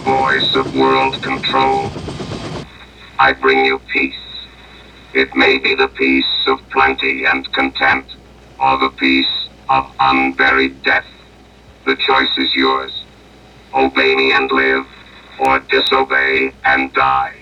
voice of world control. I bring you peace. It may be the peace of plenty and content, or the peace of unburied death. The choice is yours. Obey me and live, or disobey and die.